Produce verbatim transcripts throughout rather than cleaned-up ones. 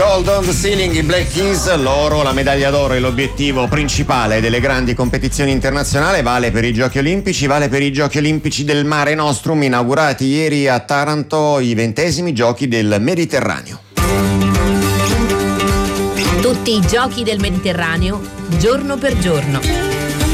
Gold on the Ceiling, i Black Keys. Loro, la medaglia d'oro è l'obiettivo principale delle grandi competizioni internazionali. Vale per i Giochi Olimpici, vale per i Giochi Olimpici del Mare Nostrum, inaugurati ieri a Taranto, i ventesimi Giochi del Mediterraneo. Tutti i Giochi del Mediterraneo, giorno per giorno.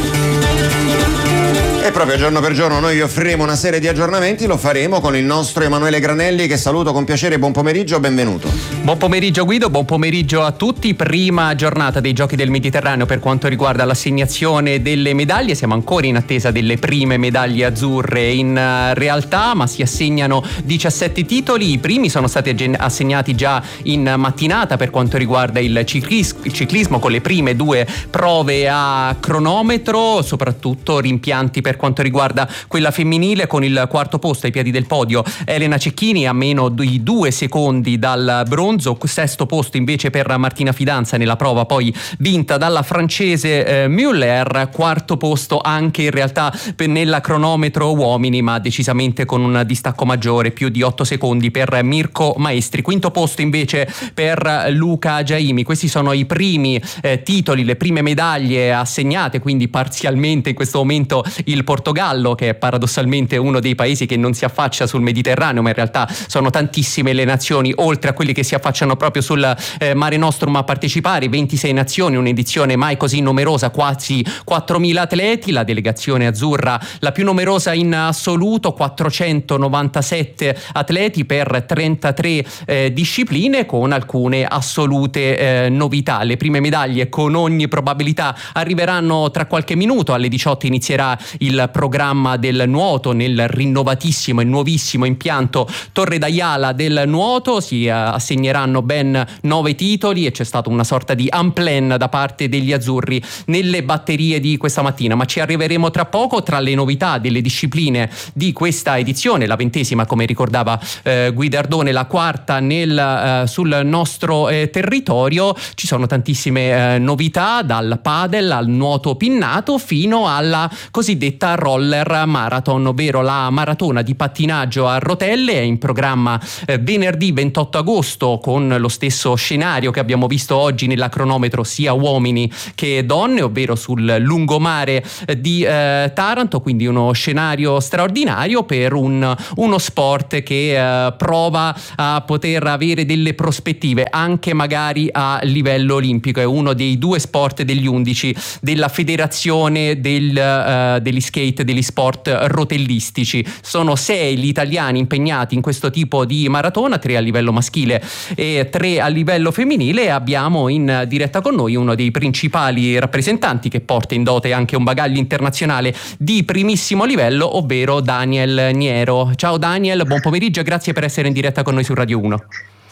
E proprio giorno per giorno noi vi offriremo una serie di aggiornamenti. Lo faremo con il nostro Emanuele Granelli, che saluto con piacere. Buon pomeriggio, benvenuto. Buon pomeriggio Guido, buon pomeriggio a tutti. Prima giornata dei Giochi del Mediterraneo per quanto riguarda l'assegnazione delle medaglie. Siamo ancora in attesa delle prime medaglie azzurre in realtà, ma si assegnano diciassette titoli. I primi sono stati assegnati già in mattinata per quanto riguarda il ciclismo, con le prime due prove a cronometro, soprattutto rimpianti per quanto riguarda quella femminile, con il quarto posto ai piedi del podio Elena Cecchini a meno di due secondi dal bronzo, sesto posto invece per Martina Fidanza nella prova poi vinta dalla francese eh, Müller, quarto posto anche in realtà nella cronometro uomini, ma decisamente con un distacco maggiore, più di otto secondi per Mirko Maestri, quinto posto invece per Luca Giaimi. Questi sono i primi eh, titoli, le prime medaglie assegnate, quindi parzialmente in questo momento il Portogallo, che è paradossalmente uno dei paesi che non si affaccia sul Mediterraneo, ma in realtà sono tantissime le nazioni oltre a quelli che si affacciano proprio sul eh, Mare Nostrum a partecipare, ventisei nazioni, un'edizione mai così numerosa, quasi quattromila atleti, la delegazione azzurra la più numerosa in assoluto, quattrocentonovantasette atleti per trentatré eh, discipline, con alcune assolute eh, novità. Le prime medaglie con ogni probabilità arriveranno tra qualche minuto. Alle diciotto inizierà il programma del nuoto nel rinnovatissimo e nuovissimo impianto Torre d'Aiala del nuoto. Si uh, assegneranno ben nove titoli e c'è stata una sorta di unplan da parte degli azzurri nelle batterie di questa mattina, ma ci arriveremo tra poco. Tra le novità delle discipline di questa edizione, la ventesima come ricordava uh, Guidardone, la quarta nel, uh, sul nostro uh, territorio, ci sono tantissime uh, novità, dal padel al nuoto pinnato fino alla cosiddetta roller marathon, ovvero la maratona di pattinaggio a rotelle. È in programma eh, venerdì ventotto agosto, con lo stesso scenario che abbiamo visto oggi nella cronometro, sia uomini che donne, ovvero sul lungomare eh, di eh, Taranto, quindi uno scenario straordinario per un, uno sport che eh, prova a poter avere delle prospettive anche magari a livello olimpico. È uno dei due sport degli undici della federazione del, eh, degli skate, degli sport rotellistici. Sono sei gli italiani impegnati in questo tipo di maratona, tre a livello maschile e tre a livello femminile, e abbiamo in diretta con noi uno dei principali rappresentanti che porta in dote anche un bagaglio internazionale di primissimo livello, ovvero Daniel Niero. Ciao Daniel, buon pomeriggio e grazie per essere in diretta con noi su Radio uno.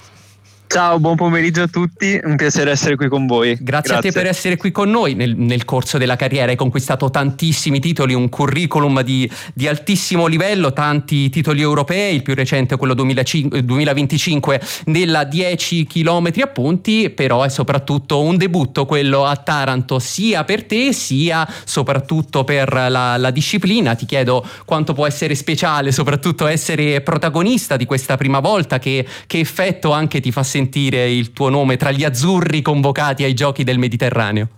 Ciao, buon pomeriggio a tutti, un piacere essere qui con voi. Grazie, Grazie. a te per essere qui con noi. Nel, nel corso della carriera hai conquistato tantissimi titoli, un curriculum di, di altissimo livello, tanti titoli europei, il più recente quello duemilaventicinque nella dieci chilometri a punti, però è soprattutto un debutto quello a Taranto, sia per te sia soprattutto per la, la disciplina. Ti chiedo quanto può essere speciale soprattutto essere protagonista di questa prima volta, che, che effetto anche ti fa sentire sentire il tuo nome tra gli azzurri convocati ai Giochi del Mediterraneo.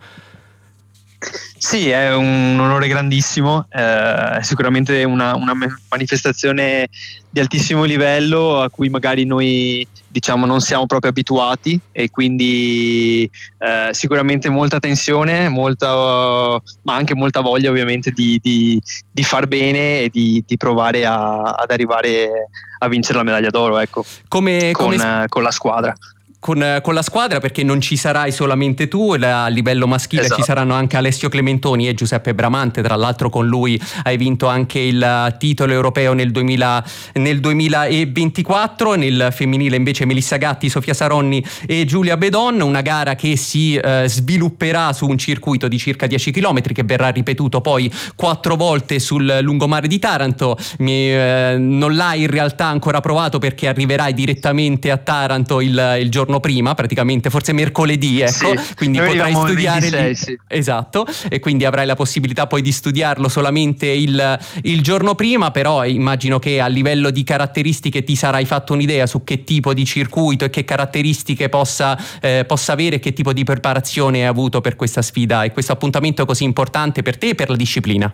Sì, è un onore grandissimo, eh, è sicuramente una, una manifestazione di altissimo livello a cui magari noi diciamo non siamo proprio abituati, e quindi eh, sicuramente molta tensione, molta, ma anche molta voglia ovviamente di, di, di far bene e di, di provare a, ad arrivare a vincere la medaglia d'oro, ecco, come, con, come... con la squadra. Con, con la squadra, perché non ci sarai solamente tu, a livello maschile esatto. Ci saranno anche Alessio Clementoni e Giuseppe Bramante. Tra l'altro con lui hai vinto anche il titolo europeo nel, duemila, nel duemilaventiquattro. Nel femminile invece Melissa Gatti, Sofia Saronni e Giulia Bedon, una gara che si eh, svilupperà su un circuito di circa dieci chilometri che verrà ripetuto poi quattro volte sul lungomare di Taranto. Mi, eh, non l'hai in realtà ancora provato perché arriverai direttamente a Taranto il, il giorno giorno prima, praticamente forse mercoledì, ecco, sì, quindi potrai studiare ventisei, lì. sì. Esatto, e quindi avrai la possibilità poi di studiarlo solamente il, il giorno prima, però immagino che a livello di caratteristiche ti sarai fatto un'idea su che tipo di circuito e che caratteristiche possa, eh, possa avere, che tipo di preparazione hai avuto per questa sfida e questo appuntamento così importante per te e per la disciplina.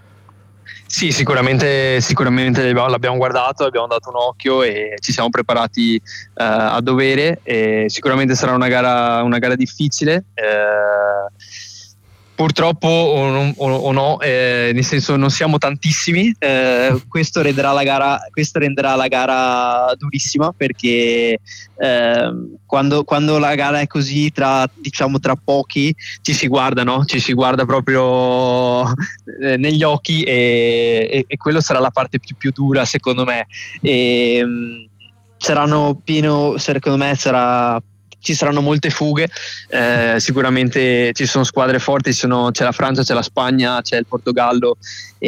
Sì, sicuramente, sicuramente l'abbiamo guardato, abbiamo dato un occhio e ci siamo preparati uh, a dovere. E sicuramente sarà una gara, una gara difficile. Uh, Purtroppo o, non, o, o no, eh, nel senso non siamo tantissimi, eh, questo, renderà la gara, questo renderà la gara durissima perché eh, quando, quando la gara è così tra, diciamo, tra pochi ci si guarda, no? Ci si guarda proprio eh, negli occhi e, e, e quello sarà la parte più, più dura secondo me. E, mh, saranno pieno, secondo me sarà... Ci saranno molte fughe, eh, sicuramente ci sono squadre forti, ci sono, c'è la Francia, c'è la Spagna, c'è il Portogallo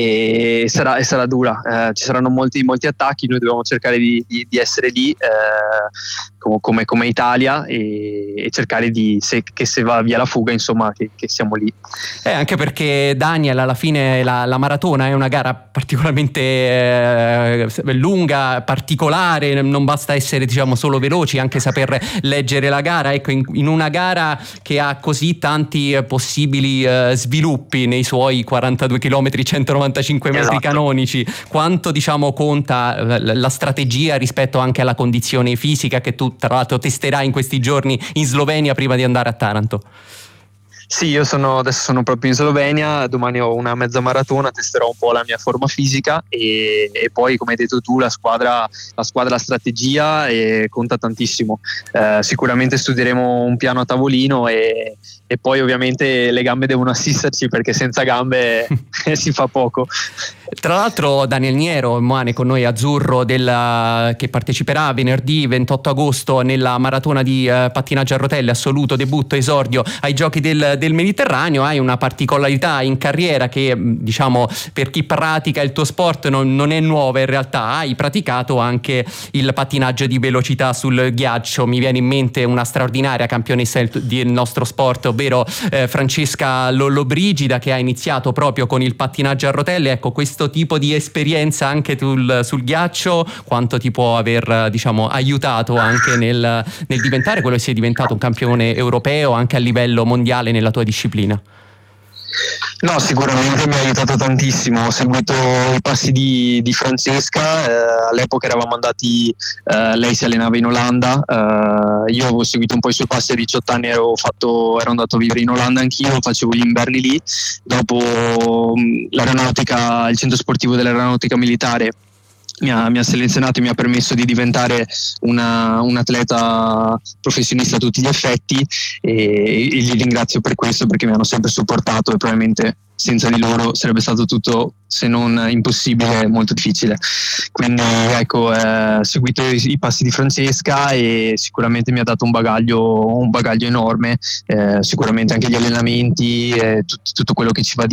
e sarà, e sarà dura, eh, ci saranno molti, molti attacchi, noi dobbiamo cercare di, di, di essere lì eh, come, come Italia e, e cercare di, se, che se va via la fuga insomma che, che siamo lì. Eh, anche perché Daniel alla fine la, la maratona è una gara particolarmente eh, lunga, particolare, non basta essere diciamo solo veloci, anche saper leggere la gara, ecco, in, in una gara che ha così tanti eh, possibili eh, sviluppi nei suoi quarantadue chilometri, centonovantacinque metri esatto. canonici, quanto diciamo conta la, la strategia rispetto anche alla condizione fisica che tu tra l'altro testerai in questi giorni in Slovenia prima di andare a Taranto? Sì, io sono, adesso sono proprio in Slovenia, domani ho una mezza maratona, testerò un po' la mia forma fisica e, e poi come hai detto tu la squadra, la squadra, la strategia e conta tantissimo. Eh, sicuramente studieremo un piano a tavolino e, e poi ovviamente le gambe devono assisterci perché senza gambe si fa poco. Tra l'altro Daniel Niero, Moane con noi azzurro, della, che parteciperà venerdì ventotto agosto nella maratona di eh, pattinaggio a rotelle, assoluto debutto, esordio ai Giochi del, del Mediterraneo. Hai una particolarità in carriera che diciamo per chi pratica il tuo sport non, non è nuova in realtà, hai praticato anche il pattinaggio di velocità sul ghiaccio. Mi viene in mente una straordinaria campionessa del, del nostro sport, ovvero eh, Francesca Lollobrigida, che ha iniziato proprio con il pattinaggio a rotelle. Ecco, questo tipo di esperienza anche sul, sul ghiaccio quanto ti può aver diciamo aiutato anche nel, nel diventare quello che sei diventato, un campione europeo anche a livello mondiale nella tua disciplina? No, sicuramente mi ha aiutato tantissimo, ho seguito i passi di, di Francesca, eh, all'epoca eravamo andati, eh, lei si allenava in Olanda, eh, io avevo seguito un po' i suoi passi a diciotto anni, ero, fatto, ero andato a vivere in Olanda anch'io, facevo gli inverni lì, dopo mh, l'aeronautica, il centro sportivo dell'aeronautica militare Mi ha, mi ha selezionato e mi ha permesso di diventare una, un atleta professionista a tutti gli effetti e, e li ringrazio per questo perché mi hanno sempre supportato e probabilmente senza di loro sarebbe stato tutto, se non impossibile, molto difficile. Quindi ecco, ho eh, seguito i, i passi di Francesca e sicuramente mi ha dato un bagaglio, un bagaglio enorme, eh, sicuramente anche gli allenamenti, eh, tut, tutto quello che ci va